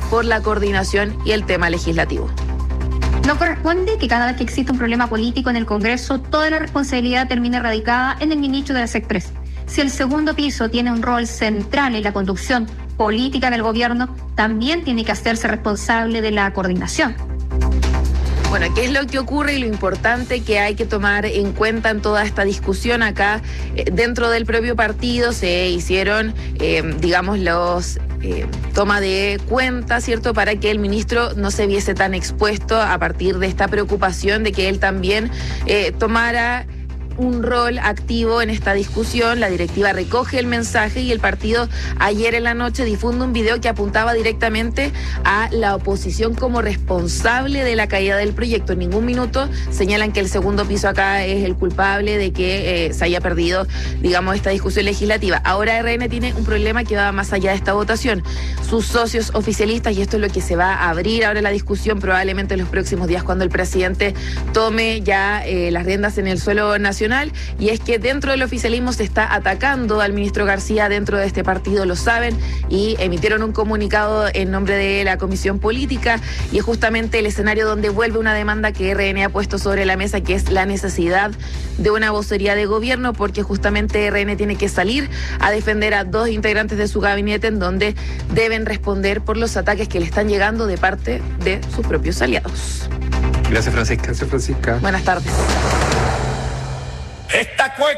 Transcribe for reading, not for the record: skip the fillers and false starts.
por la coordinación y el tema legislativo. No corresponde que cada vez que existe un problema político en el Congreso, toda la responsabilidad termine radicada en el ministro de las Express. Si el segundo piso tiene un rol central en la conducción política del gobierno, también tiene que hacerse responsable de la coordinación. Bueno, ¿qué es lo que ocurre y lo importante que hay que tomar en cuenta en toda esta discusión acá? Dentro del propio partido se hicieron, toma de cuenta, ¿cierto?, para que el ministro no se viese tan expuesto a partir de esta preocupación de que él también tomara un rol activo en esta discusión. La directiva recoge el mensaje y el partido ayer en la noche difunde un video que apuntaba directamente a la oposición como responsable de la caída del proyecto. En ningún minuto señalan que el segundo piso acá es el culpable de que se haya perdido, esta discusión legislativa. Ahora RN tiene un problema que va más allá de esta votación. Sus socios oficialistas, y esto es lo que se va a abrir ahora la discusión probablemente en los próximos días cuando el presidente tome ya las riendas en el suelo nacional, y es que dentro del oficialismo se está atacando al ministro García. Dentro de este partido lo saben y emitieron un comunicado en nombre de la Comisión Política, y es justamente el escenario donde vuelve una demanda que RN ha puesto sobre la mesa, que es la necesidad de una vocería de gobierno, porque justamente RN tiene que salir a defender a dos integrantes de su gabinete en donde deben responder por los ataques que le están llegando de parte de sus propios aliados. Gracias, Francisca. Buenas tardes. Esta cueca